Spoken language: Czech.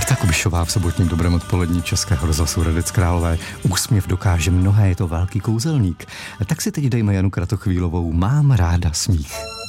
Marta Kubišová v sobotním dobrém odpolední Českého rozhlasu Hradec Králové. Úsměv dokáže mnohé, je to velký kouzelník. Tak si teď dejme Janu Kratochvílovou Mám ráda smích.